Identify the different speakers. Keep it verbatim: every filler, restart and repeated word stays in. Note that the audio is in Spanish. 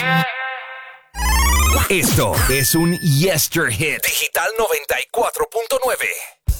Speaker 1: Esto es un Yester Hit Digital noventa y cuatro punto nueve.